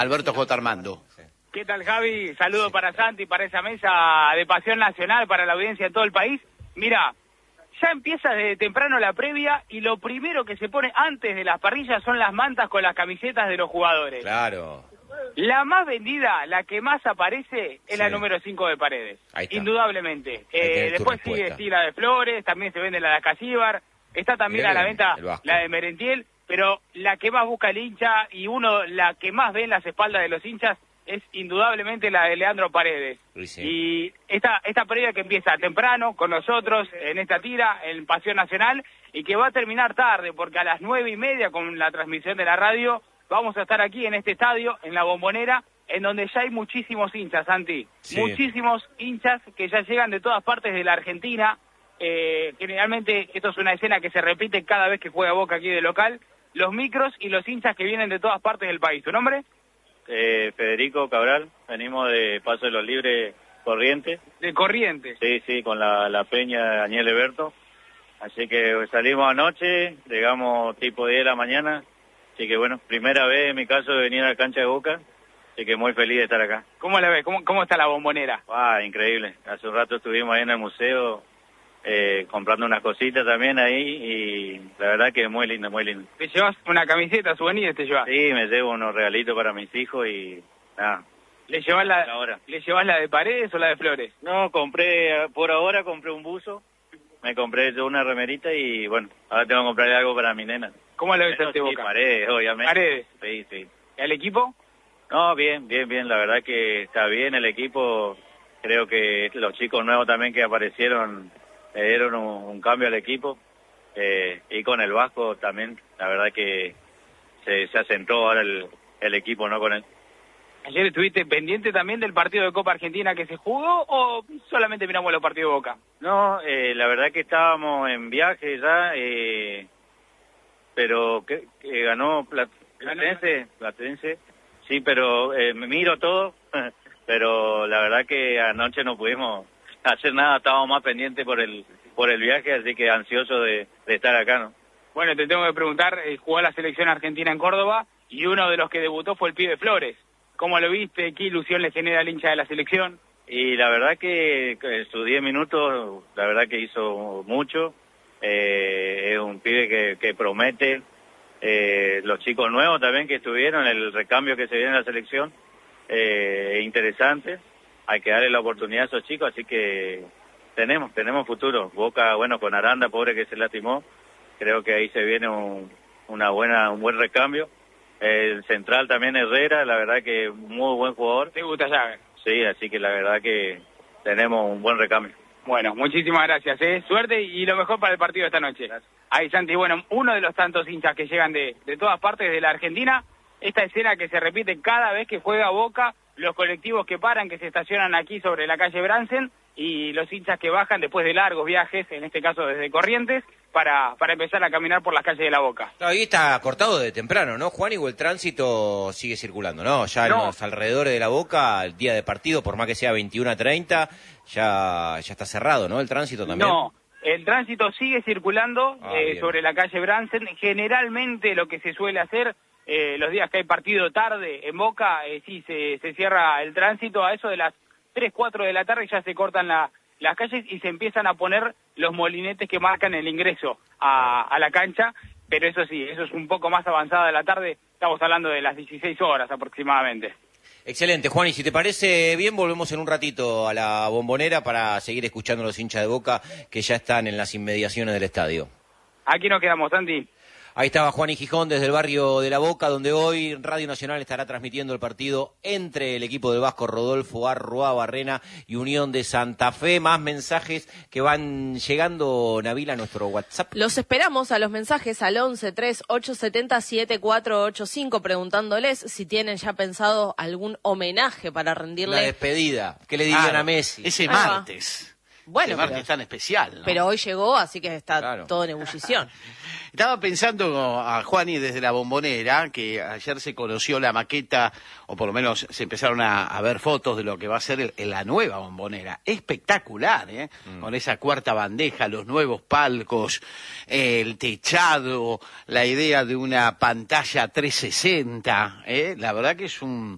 Alberto J. Armando. ¿Qué tal, Javi? Saludo para Santi, para esa mesa de Pasión Nacional, para la audiencia de todo el país. Mira, ya empieza desde temprano la previa y lo primero que se pone antes de las parrillas son las mantas con las camisetas de los jugadores. Claro. La más vendida, la que más aparece, es la número 5 de Paredes. Indudablemente. Después sigue la de Flores, también se vende la de Acasíbar, está también a la venta la de Merentiel, pero la que más busca el hincha y la que más ve en las espaldas de los hinchas es indudablemente la de Leandro Paredes. Sí. Y esta previa que empieza temprano con nosotros en esta tira, en Pasión Nacional, y que va a terminar tarde, porque a las 9:30 con la transmisión de la radio vamos a estar aquí en este estadio, en la Bombonera, en donde ya hay muchísimos hinchas, Santi. Sí. Muchísimos hinchas que ya llegan de todas partes de la Argentina. Generalmente esto es una escena que se repite cada vez que juega Boca aquí de local. Los micros y los hinchas que vienen de todas partes del país. ¿Tu nombre? Federico Cabral, venimos de Paso de los Libres, Corrientes. ¿De Corrientes? Sí, con la peña de Daniel Eberto. Así que salimos anoche, llegamos tipo 10 de la mañana. Así que bueno, primera vez en mi caso de venir a la cancha de Boca. Así que muy feliz de estar acá. ¿Cómo la ves? ¿Cómo está la Bombonera? Increíble. Hace un rato estuvimos ahí en el museo comprando unas cositas también ahí y la verdad que es muy lindo, muy lindo. ¿Te llevas una camiseta, souvenir, te llevas? Sí, me llevo unos regalitos para mis hijos y nada. ¿Le llevas la de Paredes o la de Flores? No, por ahora compré un buzo, me compré yo una remerita y bueno, ahora tengo que comprarle algo para mi nena. ¿Cómo la ves ante Boca? Paredes, obviamente. ¿Paredes? Sí. ¿Y al equipo? No, bien, la verdad que está bien el equipo, creo que los chicos nuevos también que aparecieron le dieron un cambio al equipo y con el Vasco también, la verdad que se asentó ahora el equipo, ¿no? Con él. ¿Ayer estuviste pendiente también del partido de Copa Argentina que se jugó o solamente miramos los partidos de Boca? No, la verdad que estábamos en viaje ya, pero que ganó Platense, sí, pero me miro todo, pero la verdad que anoche no pudimos hacer nada, estábamos más pendientes por el viaje, así que ansioso de estar acá, ¿no? Bueno, te tengo que preguntar, jugó la selección argentina en Córdoba y uno de los que debutó fue el pibe Flores. ¿Cómo lo viste? ¿Qué ilusión le genera al hincha de la selección? Y la verdad que en sus 10 minutos, la verdad que hizo mucho, es un pibe que promete, los chicos nuevos también que estuvieron, el recambio que se viene en la selección, interesante. Hay que darle la oportunidad a esos chicos, así que tenemos futuro. Boca, bueno, con Aranda, pobre que se lastimó, creo que ahí se viene un buen recambio. El central también Herrera, la verdad que muy buen jugador. ¿Te gusta Llave? Sí, así que la verdad que tenemos un buen recambio. Bueno, muchísimas gracias, suerte y lo mejor para el partido de esta noche. Gracias. Ahí, Santi, bueno, uno de los tantos hinchas que llegan de todas partes de la Argentina, esta escena que se repite cada vez que juega Boca, los colectivos que paran, que se estacionan aquí sobre la calle Bransen, y los hinchas que bajan después de largos viajes, en este caso desde Corrientes, para empezar a caminar por las calles de la Boca. Ahí está cortado de temprano, ¿no, Juan? Igual el tránsito sigue circulando, ¿no? Ya en los alrededores de la Boca, el día de partido, por más que sea 21:30, ya está cerrado, ¿no? El tránsito también. No, el tránsito sigue circulando sobre la calle Bransen. Generalmente lo que se suele hacer, los días que hay partido tarde en Boca, sí se cierra el tránsito. A eso de las 3, 4 de la tarde ya se cortan las calles y se empiezan a poner los molinetes que marcan el ingreso a la cancha, pero eso sí, eso es un poco más avanzada de la tarde, estamos hablando de las 16 horas aproximadamente. Excelente, Juan, y si te parece bien, volvemos en un ratito a la Bombonera para seguir escuchando a los hinchas de Boca que ya están en las inmediaciones del estadio. Aquí nos quedamos, Santi. Ahí estaba Juan y Gijón desde el barrio de La Boca, donde hoy Radio Nacional estará transmitiendo el partido entre el equipo del Vasco Rodolfo Arruabarrena y Unión de Santa Fe. Más mensajes que van llegando, Nabil, a nuestro WhatsApp. Los esperamos a los mensajes al 11-3870-7485 preguntándoles si tienen ya pensado algún homenaje para rendirle. La despedida, ¿qué le dirían a Messi? Ese martes. Bueno, ese martes tan especial, ¿no? Pero hoy llegó, así que está todo en ebullición. Estaba pensando a Juani desde la Bombonera, que ayer se conoció la maqueta, o por lo menos se empezaron a ver fotos de lo que va a ser la nueva Bombonera. Espectacular, ¿eh? Con esa cuarta bandeja, los nuevos palcos, el techado, la idea de una pantalla 360, ¿eh? La verdad que es un